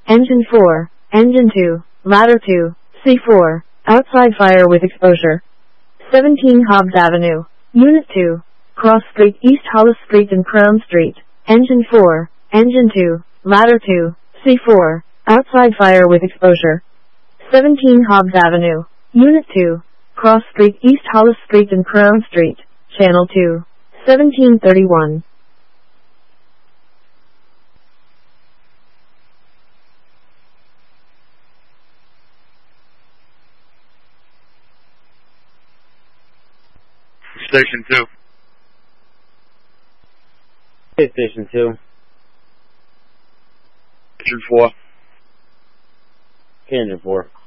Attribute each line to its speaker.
Speaker 1: Engine 4, Engine 2, Ladder 2, C4, outside fire with exposure. 17 Hobbs Avenue, Unit 2, Cross Street, East Hollis Street and Crown Street. Engine 4, Engine 2, Ladder 2, C4, outside fire with exposure. 17 Hobbs Avenue, Unit 2, Cross Street, East Hollis Street and Crown Street, Channel 2, 1731.
Speaker 2: Station 2.
Speaker 3: Hey, Station 2.
Speaker 2: Engine 4.
Speaker 3: Engine 4.